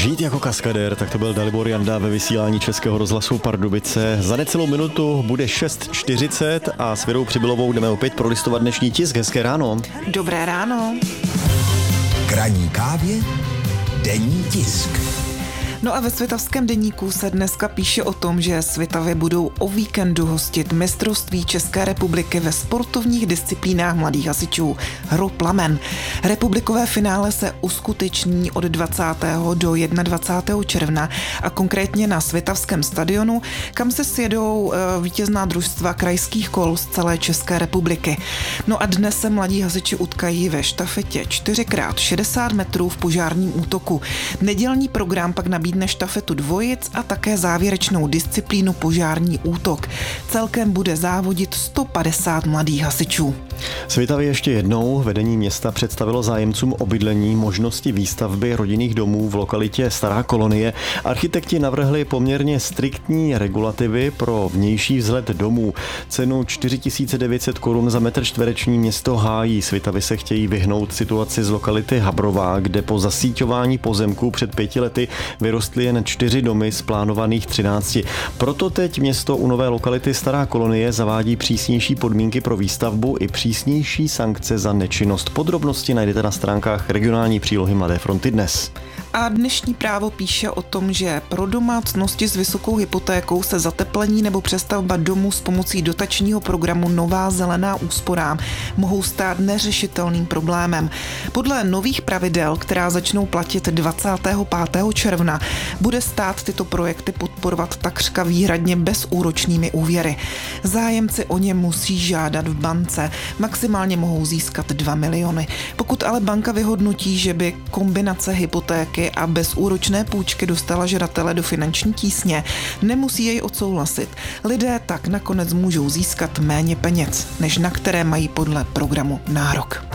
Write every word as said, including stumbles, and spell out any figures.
Žít jako kaskadér, tak to byl Dalibor Janda ve vysílání Českého rozhlasu Pardubice. Za necelou minutu bude šest čtyřicet a s Věrou Přibylovou jdeme opět prolistovat dnešní tisk. Hezké ráno. Dobré ráno. K ranní kávě denní tisk. No a ve Svitavském deníku se dneska píše o tom, že Svitavy budou o víkendu hostit mistrovství České republiky ve sportovních disciplínách mladých hasičů Hru Plamen. Republikové finále se uskuteční od dvacátého do dvacátého prvního června a konkrétně na Svitavském stadionu, kam se sjedou vítězná družstva krajských kol z celé České republiky. No a dnes se mladí hasiči utkají ve štafetě čtyři krát šedesát metrů v požárním útoku. Nedělní program pak nabídne štafetu dvojic a také závěrečnou disciplínu požární útok. Celkem bude závodit sto padesát mladých hasičů. Svitavy ještě jednou. Vedení města představilo zájemcům o bydlení možnosti výstavby rodinných domů v lokalitě Stará kolonie. Architekti navrhli poměrně striktní regulativy pro vnější vzhled domů. Cenu čtyři tisíce devět set korun za metr čtvereční město hájí. Svitavy se chtějí vyhnout situaci z lokality Habrová, kde po zasíťování pozemků před pěti lety vyrostly jen čtyři domy z plánovaných třinácti. Proto teď město u nové lokality Stará kolonie zavádí přísnější podmínky pro výstavbu i přísnější sankce za nečinnost. Podrobnosti najdete na stránkách regionální přílohy Mladé fronty dnes. A dnešní Právo píše o tom, že pro domácnosti s vysokou hypotékou se zateplení nebo přestavba domu s pomocí dotačního programu Nová zelená úsporám mohou stát neřešitelným problémem. Podle nových pravidel, která začnou platit dvacátého pátého června, bude stát tyto projekty podporovat takřka výhradně bezúročnými úvěry. Zájemci o ně musí žádat v bance. Maximálně mohou získat dva miliony. Pokud ale banka vyhodnotí, že by kombinace hypotéky a bezúročné půjčky dostala žadatele do finanční tísně, nemusí jej odsouhlasit. Lidé tak nakonec můžou získat méně peněz, než na které mají podle programu nárok.